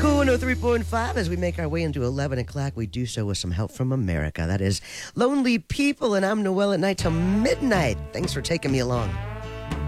Cool 103.5. As we make our way into 11 o'clock, we do so with some help from America. That is Lonely People, and I'm Noel at night till midnight. Thanks for taking me along.